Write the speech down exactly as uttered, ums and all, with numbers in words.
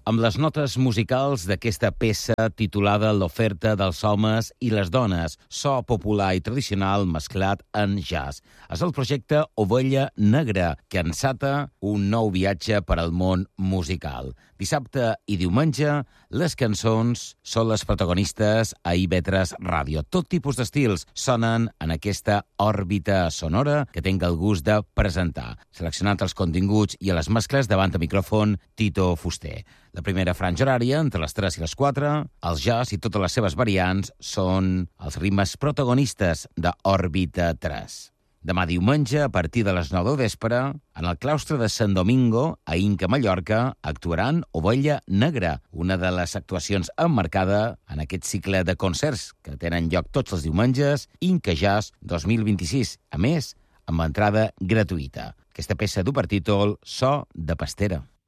amb les notes musicals d'aquesta peça titulada L'oferta dels homes i les dones, so popular i tradicional mesclat en jazz. És el projecte Ovella Negra, que enceta un nou viatge per al món musical. Dissabte i diumenge, les cançons són les protagonistes a i ve tres Ràdio. Tot tipus d'estils sonen en aquesta òrbita sonora que tinc el gust de presentar. Seleccionant els continguts i a les mescles davant el micròfon Tito Fuster. La primera franja horària, entre les tres i les quatre, els jazz i totes les seves variants són els ritmes protagonistes d'Òrbita tres. Demà diumenge, a partir de les nou del vespre, en el claustre de Sant Domingo, a Inca, Mallorca, actuaran Ovella Negra, una de les actuacions emmarcada en aquest cicle de concerts que tenen lloc tots els diumenges, Inca Jazz dos mil vint-i-sis, a més, amb entrada gratuïta. Aquesta peça du per títol So de Pastera.